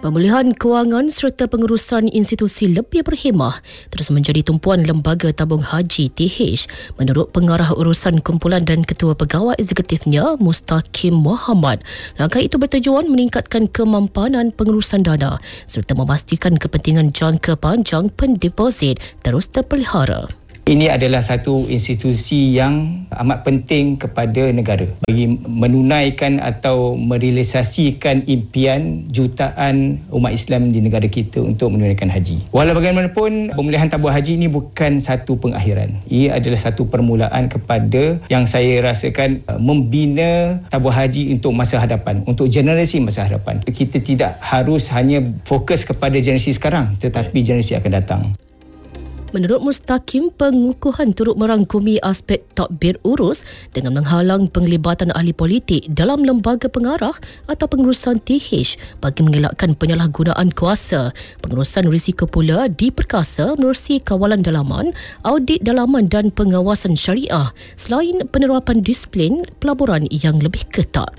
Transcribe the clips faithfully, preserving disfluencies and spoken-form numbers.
Pemulihan kewangan serta pengurusan institusi lebih berhemah terus menjadi tumpuan Lembaga Tabung Haji T H. Menurut Pengarah Urusan Kumpulan dan Ketua Pegawai Eksekutifnya, Mustaqim Mohamad, langkah itu bertujuan meningkatkan kemampanan pengurusan dana serta memastikan kepentingan jangka panjang pendeposit terus terpelihara. Ini adalah satu institusi yang amat penting kepada negara bagi menunaikan atau merealisasikan impian jutaan umat Islam di negara kita untuk menunaikan haji. Walau bagaimanapun, pemulihan tabung haji ini bukan satu pengakhiran. Ia adalah satu permulaan kepada yang saya rasakan membina tabung haji untuk masa hadapan, untuk generasi masa hadapan. Kita tidak harus hanya fokus kepada generasi sekarang, tetapi generasi akan datang. Menurut Mustaqim, pengukuhan turut merangkumi aspek tadbir urus dengan menghalang penglibatan ahli politik dalam lembaga pengarah atau pengurusan T H bagi mengelakkan penyalahgunaan kuasa. Pengurusan risiko pula diperkasa menerusi kawalan dalaman, audit dalaman dan pengawasan syariah selain penerapan disiplin pelaburan yang lebih ketat.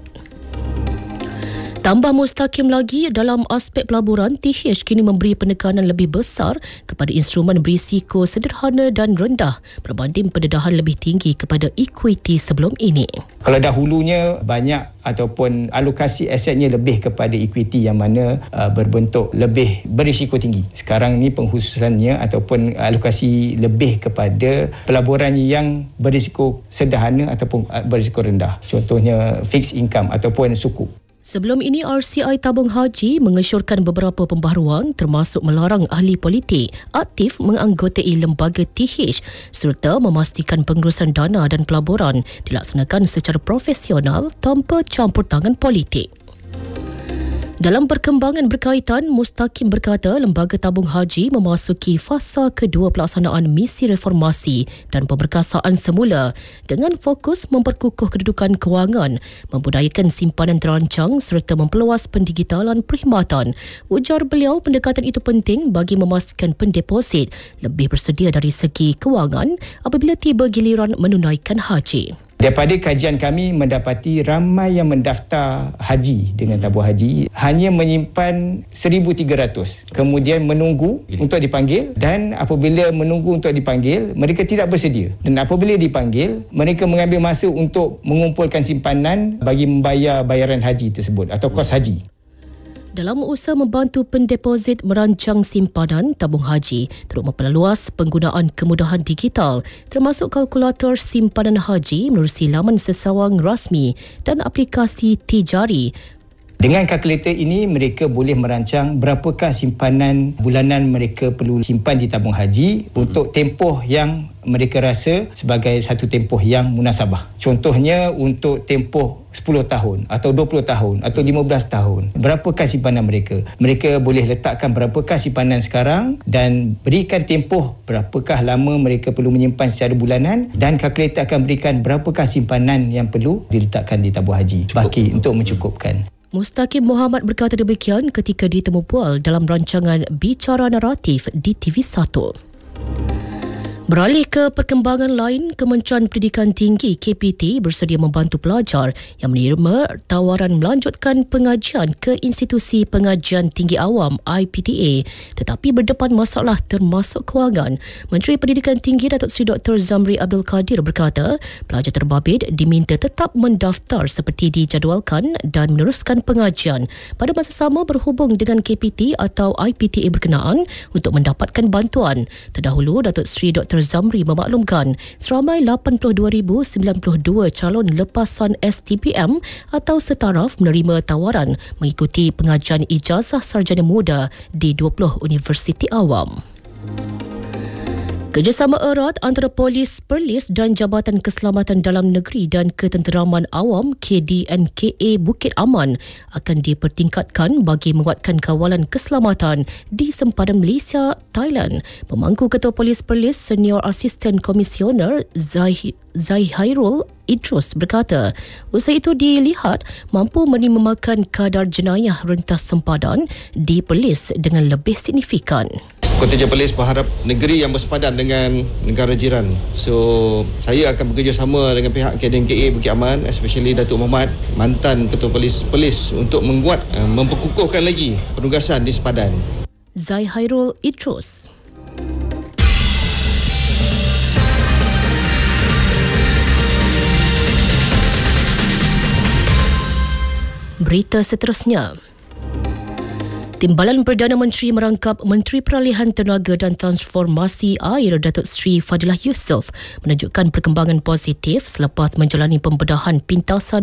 Tambah Mustaqim lagi, dalam aspek pelaburan, T H kini memberi penekanan lebih besar kepada instrumen berisiko sederhana dan rendah berbanding pendedahan lebih tinggi kepada equity sebelum ini. Kalau dahulunya banyak ataupun alokasi asetnya lebih kepada equity yang mana uh, berbentuk lebih berisiko tinggi. Sekarang ni pengkhususannya ataupun alokasi lebih kepada pelaburan yang berisiko sederhana ataupun uh, berisiko rendah. Contohnya fixed income ataupun sukuk. Sebelum ini, R C I Tabung Haji mengesyorkan beberapa pembaharuan termasuk melarang ahli politik aktif menganggotai lembaga T H serta memastikan pengurusan dana dan pelaburan dilaksanakan secara profesional tanpa campur tangan politik. Dalam perkembangan berkaitan, Mustaqim berkata Lembaga Tabung Haji memasuki fasa kedua pelaksanaan misi reformasi dan pemberkasaan semula dengan fokus memperkukuh kedudukan kewangan, membudayakan simpanan terancang serta memperluas pendigitalan perkhidmatan. Ujar beliau, pendekatan itu penting bagi memastikan pendeposit lebih bersedia dari segi kewangan apabila tiba giliran menunaikan haji. Daripada kajian kami mendapati ramai yang mendaftar haji dengan tabung haji hanya menyimpan seribu tiga ratus. Kemudian menunggu untuk dipanggil dan apabila menunggu untuk dipanggil, mereka tidak bersedia. Dan apabila dipanggil, mereka mengambil masa untuk mengumpulkan simpanan bagi membayar bayaran haji tersebut atau kos haji. Dalam usaha membantu pendeposit merancang simpanan tabung haji, turut memperluas penggunaan kemudahan digital termasuk kalkulator simpanan haji menerusi laman sesawang rasmi dan aplikasi Tijari. Dengan kalkulator ini, mereka boleh merancang berapakah simpanan bulanan mereka perlu simpan di tabung haji untuk tempoh yang mereka rasa sebagai satu tempoh yang munasabah. Contohnya untuk tempoh sepuluh tahun atau dua puluh tahun atau lima belas tahun. Berapakah simpanan mereka? Mereka boleh letakkan berapakah simpanan sekarang dan berikan tempoh berapakah lama mereka perlu menyimpan secara bulanan dan kalkulator akan berikan berapakah simpanan yang perlu diletakkan di tabung haji baki untuk mencukupkan. Mustaqim Mohamad berkata demikian ketika ditemu pual dalam rancangan Bicara Naratif di T V satu. Beralih ke perkembangan lain, Kementerian Pendidikan Tinggi K P T bersedia membantu pelajar yang menerima tawaran melanjutkan pengajian ke Institusi Pengajian Tinggi Awam I P T A tetapi berdepan masalah termasuk kewangan. Menteri Pendidikan Tinggi Datuk Seri Doktor Zamri Abdul Kadir berkata pelajar terbabit diminta tetap mendaftar seperti dijadualkan dan meneruskan pengajian pada masa sama berhubung dengan K P T atau I P T A berkenaan untuk mendapatkan bantuan. Terdahulu, Datuk Seri Doktor Zamri memaklumkan seramai lapan puluh dua ribu sembilan puluh dua calon lepasan S T P M atau setaraf menerima tawaran mengikuti pengajian ijazah sarjana muda di dua puluh universiti awam. Kerjasama erat antara Polis Perlis dan Jabatan Keselamatan Dalam Negeri dan Ketenteraman Awam K D N K A Bukit Aman akan dipertingkatkan bagi menguatkan kawalan keselamatan di sempadan Malaysia, Thailand. Pemangku Ketua Polis Perlis Senior Asisten Komisioner Zai Zaihairul Idrus berkata, usaha itu dilihat mampu menimbukan kadar jenayah rentas sempadan di Perlis dengan lebih signifikan. Kontijen Polis berharap negeri yang bersepadan dengan negara jiran. So, saya akan bekerjasama dengan pihak K D N K A Bukit Aman, especially Datuk Muhammad, mantan Ketua Polis Polis untuk menguat, uh, memperkukuhkan lagi penugasan di sepadan. Zai Hairul Idrus. Berita seterusnya. Timbalan Perdana Menteri merangkap Menteri Peralihan Tenaga dan Transformasi Air Datuk Seri Fadilah Yusof menunjukkan perkembangan positif selepas menjalani pembedahan pintasan